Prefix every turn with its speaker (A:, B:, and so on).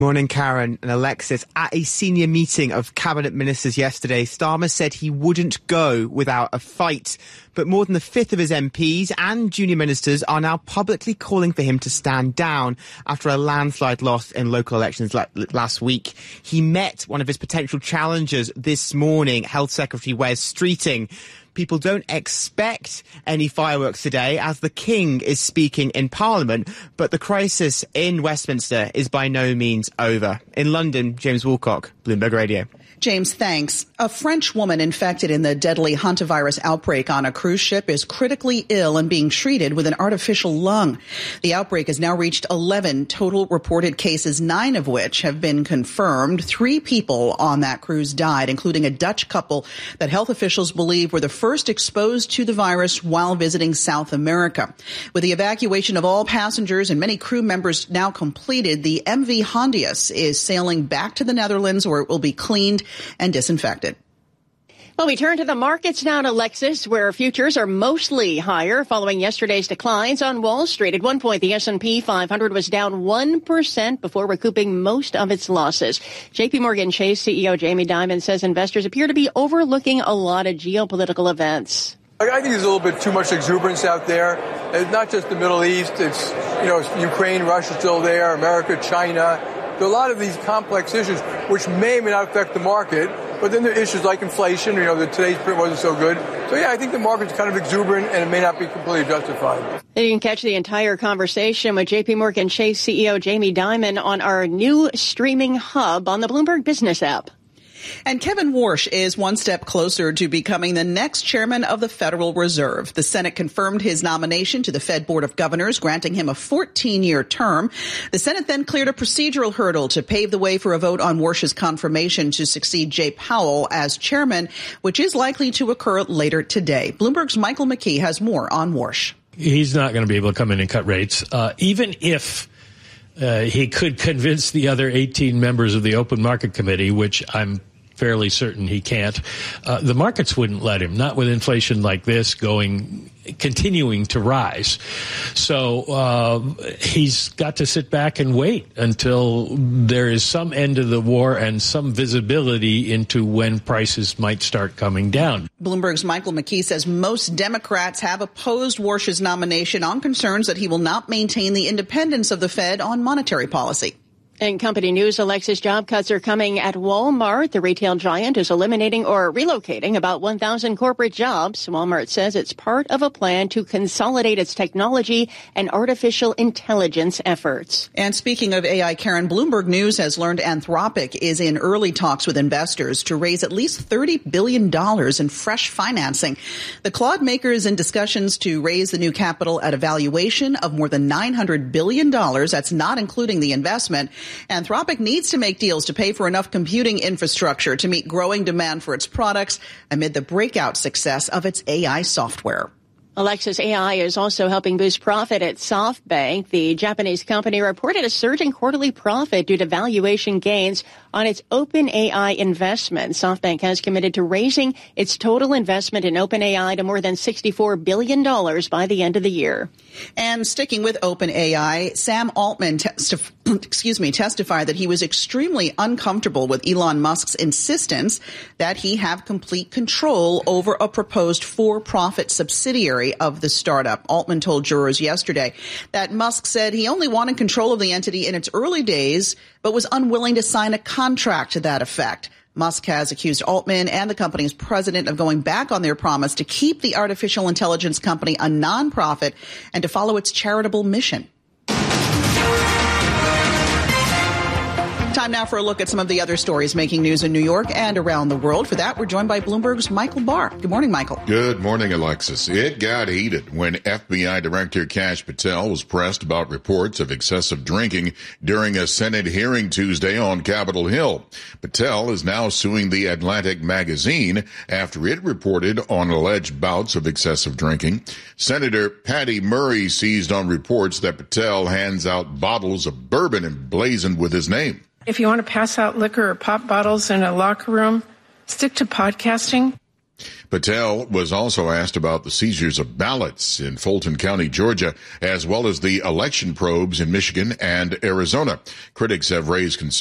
A: Morning, Karen and Alexis. At a senior meeting of cabinet ministers yesterday, Starmer said he wouldn't go without a fight. But more than a fifth of his MPs and junior ministers are now publicly calling for him to stand down after a landslide loss in local elections last week. He met one of his potential challengers this morning, Health Secretary Wes Streeting. People don't expect any fireworks today as the King is speaking in Parliament, but the crisis in Westminster is by no means over. In London, James Woolcock, Bloomberg Radio.
B: James, thanks. A French woman infected in the deadly hantavirus outbreak on a cruise ship is critically ill and being treated with an artificial lung. The outbreak has now reached 11 total reported cases, 9 of which have been confirmed. 3 people on that cruise died, including a Dutch couple that health officials believe were the first exposed to the virus while visiting South America. With the evacuation of all passengers and many crew members now completed, the MV Hondius is sailing back to the Netherlands where it will be cleaned and disinfected.
C: Well, we turn to the markets now, Alexis, where futures are mostly higher following yesterday's declines on Wall Street. At one point, the S&P 500 was down 1% before recouping most of its losses. JP Morgan Chase CEO Jamie Dimon says investors appear to be overlooking a lot of geopolitical events.
D: I think there's a little bit too much exuberance out there. It's not just the Middle East. It's, Ukraine, Russia still there, America, China. There are a lot of these complex issues which may or may not affect the market, but then there are issues like inflation, that today's print wasn't so good. So, I think the market's kind of exuberant and it may not be completely justified.
C: You can catch the entire conversation with JP Morgan Chase CEO Jamie Dimon on our new streaming hub on the Bloomberg Business app.
B: And Kevin Warsh is one step closer to becoming the next chairman of the Federal Reserve. The Senate confirmed his nomination to the Fed Board of Governors, granting him a 14-year term. The Senate then cleared a procedural hurdle to pave the way for a vote on Warsh's confirmation to succeed Jay Powell as chairman, which is likely to occur later today. Bloomberg's Michael McKee has more on Warsh.
E: He's not going to be able to come in and cut rates, even if he could convince the other 18 members of the Open Market Committee, which I'm fairly certain he can't. The markets wouldn't let him, not with inflation like this continuing to rise. So he's got to sit back and wait until there is some end to the war and some visibility into when prices might start coming down.
B: Bloomberg's Michael McKee says most Democrats have opposed Warsh's nomination on concerns that he will not maintain the independence of the Fed on monetary policy.
C: In company news, Alexis, job cuts are coming at Walmart. The retail giant is eliminating or relocating about 1,000 corporate jobs. Walmart says it's part of a plan to consolidate its technology and artificial intelligence efforts.
B: And speaking of AI, Karen, Bloomberg News has learned Anthropic is in early talks with investors to raise at least $30 billion in fresh financing. The Claude maker is in discussions to raise the new capital at a valuation of more than $900 billion. That's not including the investment. Anthropic needs to make deals to pay for enough computing infrastructure to meet growing demand for its products amid the breakout success of its AI software.
C: Alexis, AI is also helping boost profit at SoftBank. The Japanese company reported a surge in quarterly profit due to valuation gains on its OpenAI investment. SoftBank has committed to raising its total investment in OpenAI to more than $64 billion by the end of the year.
B: And sticking with OpenAI, Sam Altman testified that he was extremely uncomfortable with Elon Musk's insistence that he have complete control over a proposed for-profit subsidiary of the startup. Altman told jurors yesterday that Musk said he only wanted control of the entity in its early days, but was unwilling to sign a contract to that effect. Musk has accused Altman and the company's president of going back on their promise to keep the artificial intelligence company a nonprofit and to follow its charitable mission. Time now for a look at some of the other stories making news in New York and around the world. For that, we're joined by Bloomberg's Michael Barr. Good morning, Michael.
F: Good morning, Alexis. It got heated when FBI Director Kash Patel was pressed about reports of excessive drinking during a Senate hearing Tuesday on Capitol Hill. Patel is now suing The Atlantic magazine after it reported on alleged bouts of excessive drinking. Senator Patty Murray seized on reports that Patel hands out bottles of bourbon emblazoned with his name.
G: If you want to pass out liquor or pop bottles in a locker room, stick to podcasting.
F: Patel was also asked about the seizures of ballots in Fulton County, Georgia, as well as the election probes in Michigan and Arizona. Critics have raised concerns